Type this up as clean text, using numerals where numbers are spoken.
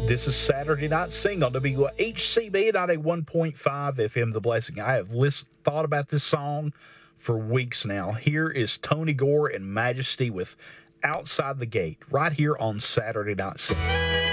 This is Saturday Night Sing on WHCB 91.5 FM The Blessing. I have thought about this song for weeks now. Here is Tony Gore and Majesty with Outside the Gate, right here on Saturday Night Sing.